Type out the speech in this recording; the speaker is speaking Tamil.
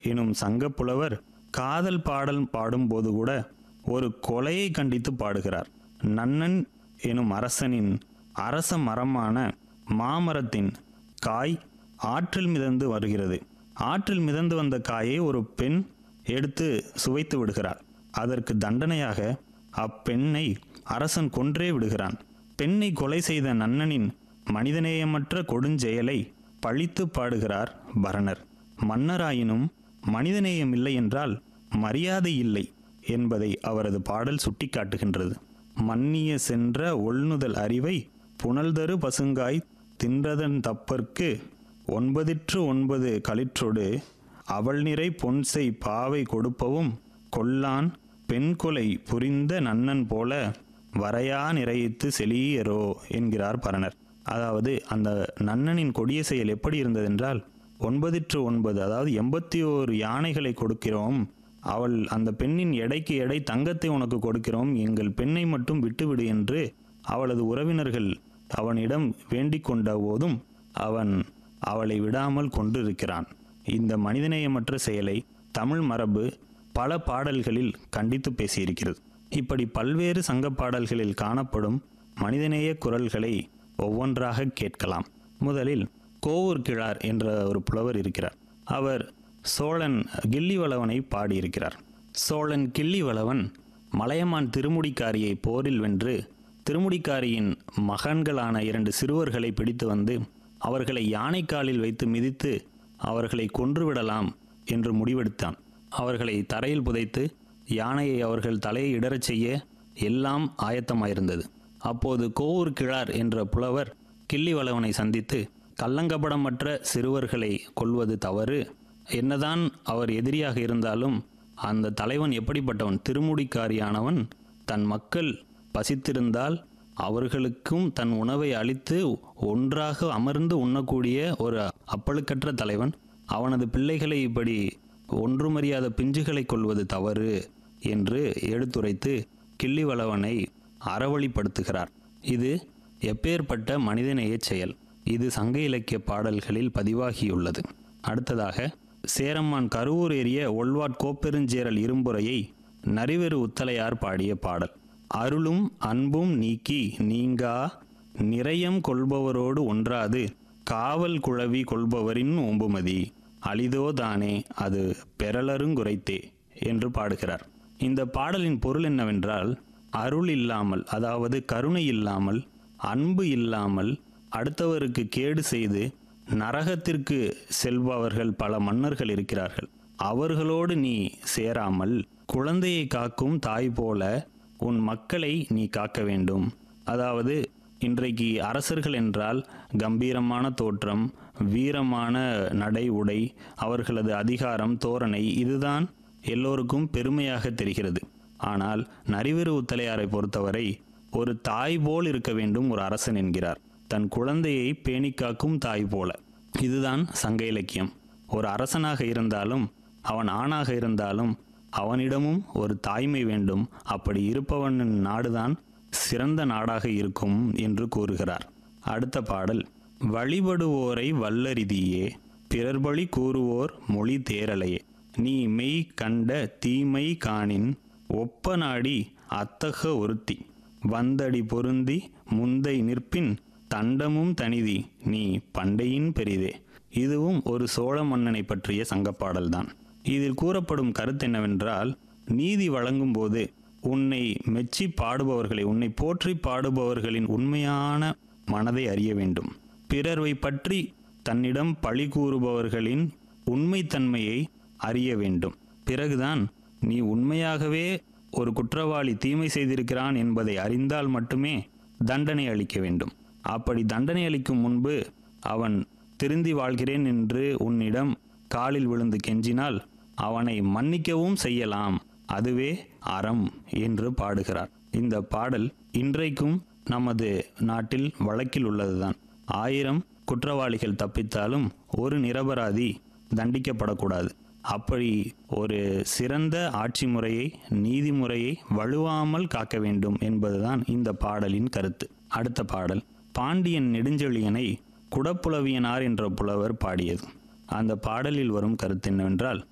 எனும் சங்கப்புலவர் காதல் பாடல் பாடும்போது கூட ஒரு கொலையை கண்டித்து பாடுகிறார். நன்னன் எனும் அரசனின் அரச மரமான மாமரத்தின் காய் ஆற்றில் மிதந்து வருகிறது. ஆற்றில் மிதந்து வந்த காயை ஒரு பெண் எடுத்து சுவைத்து விடுகிறார். அதற்கு தண்டனையாக அப்பெண்ணை அரசன் கொன்றே விடுகிறான். பெண்ணை கொலை செய்த நன்னனின் மனிதநேயமற்ற கொடுஞ்செயலை பழித்து பாடுகிறார் பரணர். மன்னராயினும் மனிதநேயம் இல்லை என்றால் மரியாதை இல்லை என்பதை அவரது பாடல் சுட்டிக்காட்டுகின்றது. மன்னிய சென்ற ஒள்நுதல் அறிவை புனல்தரு பசுங்காய் தின்றதன் தப்பற்கு 9 களிற்றொடு அவள் நிறை பொன்செய் பாவை கொடுப்பவும் கொல்லான் பெண் கொலை புரிந்த நன்னன் போல வரையா நிறைத்து செலியரோ என்கிறார் பரணர். அதாவது அந்த நன்னனின் கொடிய செயல் எப்படி இருந்ததென்றால் 9 அதாவது 81 யானைகளை கொடுக்கிறோம், அவள் அந்த பெண்ணின் எடைக்கு எடை தங்கத்தை உனக்கு கொடுக்கிறோம், எங்கள் பெண்ணை மட்டும் விட்டுவிடு என்று அவளது உறவினர்கள் அவனிடம் வேண்டிக் கொண்ட போதும் அவன் அவளை விடாமல் கொண்டிருக்கிறான். இந்த மனிதநேயமற்ற செயலை தமிழ் மரபு பல பாடல்களில் கண்டித்து பேசியிருக்கிறது. இப்படி பல்வேறு சங்க பாடல்களில் காணப்படும் மனிதநேய குரல்களை ஒவ்வொன்றாக கேட்கலாம். முதலில் கோவூர் கிழார் என்ற ஒரு புலவர் இருக்கிறார். அவர் சோழன் கிள்ளிவளவனை பாடியிருக்கிறார். சோழன் கிள்ளிவளவன் மலையமான் திருமுடிக்காரியை போரில் வென்று திருமுடிக்காரியின் மகன்களான 2 சிறுவர்களை பிடித்து வந்து அவர்களை யானைக்காலில் வைத்து மிதித்து அவர்களை கொன்றுவிடலாம் என்று முடிவெடுத்தான். அவர்களை தரையில் புதைத்து யானையை அவர்கள் தலையை இடறச் செய்ய எல்லாம் ஆயத்தமாயிருந்தது. அப்போது கோவூர் கிழார் என்ற புலவர் கிள்ளிவளவனை சந்தித்து கள்ளங்கபடமற்ற சிறுவர்களை கொல்வது தவறு, என்னதான் அவர் எதிரியாக இருந்தாலும் அந்த தலைவன் எப்படிப்பட்டவன், திருமுடிக்காரியானவன் தன் மக்கள் பசித்திருந்தால் அவர்களுக்கும் தன் உணவை அளித்து ஒன்றாக அமர்ந்து உண்ணக்கூடிய ஒரு அப்பழுக்கற்ற தலைவன், அவனது பிள்ளைகளை இப்படி ஒன்றுமறியாத பிஞ்சுகளை கொள்வது தவறு என்று எடுத்துரைத்து கிள்ளிவளவனை அறவழிப்படுத்துகிறார். இது எப்பேற்பட்ட மனிதநேய செயல்! இது சங்க இலக்கிய பாடல்களில் பதிவாகியுள்ளது. அடுத்ததாக சேரம்மான் கருவூர் ஏறிய ஒள்வாட் கோப்பெருஞ்சேரல் இரும்புரையை நரிவெறு உத்தலையார் பாடிய பாடல். அருளும் அன்பும் நீக்கி நீங்கா நிறையம் கொள்பவரோடு ஒன்றாது காவல் குழவி கொள்பவரின் ஓம்புமதி அளிதோதானே அது பெறலருங்குரைத்தே என்று பாடுகிறார். இந்த பாடலின் பொருள் என்னவென்றால், அருள் இல்லாமல், அதாவது கருணை இல்லாமல், அன்பு இல்லாமல் அடுத்தவருக்கு கேடு செய்து நரகத்திற்கு செல்பவர்கள் பல மன்னர்கள் இருக்கிறார்கள். அவர்களோடு நீ சேராமல் குழந்தையை காக்கும் தாய் போல உன் மக்களை நீ காக்க வேண்டும். அதாவது இன்றைக்கு அரசர்கள் என்றால் கம்பீரமான தோற்றம், வீரமான நடை உடை, அவர்களது அதிகாரம் தோரணை, இதுதான் எல்லோருக்கும் பெருமையாக தெரிகிறது. ஆனால் நரிவெறு உத்தலையாரை பொறுத்தவரை ஒரு தாய் போல் இருக்க வேண்டும் ஒரு அரசன் என்கிறார். தன் குழந்தையை பேணி காக்கும் தாய் போல. இதுதான் சங்க இலக்கியம். ஒரு அரசனாக இருந்தாலும் அவன் ஆணாக இருந்தாலும் அவனிடமும் ஒரு தாய்மை வேண்டும். அப்படி இருப்பவனின் நாடுதான் சிறந்த நாடாக இருக்கும் என்று கூறுகிறார். அடுத்த பாடல். வழிபடுவோரை வல்லரிதியே பிறர்பழி கூறுவோர் மொழி தேரலையே நீ மெய் கண்ட தீமை காணின் ஒப்ப நாடி அத்தக ஒருத்தி வந்தடி பொருந்தி முந்தை நிற்பின் தண்டமும் தனிதி நீ பண்டையின் பெரிதே. இதுவும் ஒரு சோழ மன்னனை பற்றிய சங்கப்பாடல்தான். இதில் கூறப்படும் கருத்து என்னவென்றால், நீதி வழங்கும் போது உன்னை மெச்சி பாடுபவர்களை, உன்னை போற்றி பாடுபவர்களின் உண்மையான மனதை அறிய வேண்டும். பிறர்வை பற்றி தன்னிடம் பழி கூறுபவர்களின் உண்மைத்தன்மையை அறிய வேண்டும். பிறகுதான் நீ உண்மையாகவே ஒரு குற்றவாளி தீமை செய்திருக்கிறான் என்பதை அறிந்தால் மட்டுமே தண்டனை அளிக்க வேண்டும். அப்படி தண்டனை அளிக்கும் முன்பு அவன் திருந்தி வாழ்கிறேன் என்று உன்னிடம் காலில் விழுந்து கெஞ்சினால் அவனை மன்னிக்கவும் செய்யலாம், அதுவே அறம் என்று பாடுகிறார். இந்த பாடல் இன்றைக்கும் நமது நாட்டில் வழக்கில் உள்ளதுதான். 1000 குற்றவாளிகள் தப்பித்தாலும் ஒரு நிரபராதி தண்டிக்கப்படக்கூடாது. அப்படி ஒரு சிறந்த ஆட்சி முறையை, நீதிமுறையை வலுவாமல் காக்க வேண்டும் என்பதுதான் இந்த பாடலின் கருத்து. அடுத்த பாடல். பாண்டியன் நெடுஞ்செழியனை குடப்புலவியனார் என்ற புலவர் பாடியது. அந்த பாடலில் வரும் கருத்து என்னவென்றால்,